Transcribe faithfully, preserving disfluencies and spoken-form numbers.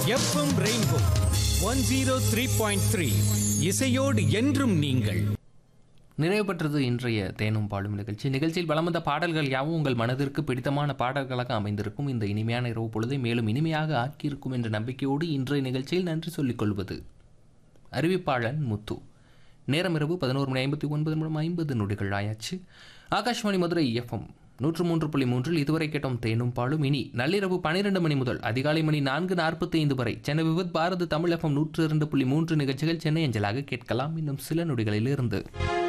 FM rainbow one zero three point three இசையோடு என்றும் நீங்கள். நிறைவு பெற்றது இன்றைய தேனும் பாலும் நிகழ்ச்சி. நிகழ்ச்சியில் வலம் வந்த பாடல்கள் யாவும் உங்கள் மனதிற்கு பிடித்தமான பாடல்களாக அமைந்திருக்கும். இந்த இனிமையான இரவு பொழுதை மேலும் இனிமையாக ஆக்கியிருக்கும் என்ற நம்பிக்கையோடு இன்றைய நிகழ்ச்சியில் நன்றி சொல்லிக் கொள்வது அறிவிப்பாளன் முத்து. நேரம் இரவு பதினோரு மணி ஐம்பத்தி ஒன்பது மணி ஐம்பது நொடிகள் ஆயாச்சு. ஆகாஷ்வாணி மதுரை எஃப்எம் நூற்று மூன்று புள்ளி மூன்றில் இதுவரை கேட்டோம் தேனும் பாலும். இனி நள்ளிரவு பனிரெண்டு மணி முதல் அதிகாலை மணி நான்கு நாற்பத்தி ஐந்து வரை சென்னை விவித் பாரதி தமிழ் எஃப்எம் நூற்று இரண்டு புள்ளி மூன்று நிகழ்ச்சிகள் சென்னை அஞ்சலாக கேட்கலாம். இன்னும் சில நொடிகளில் இருந்து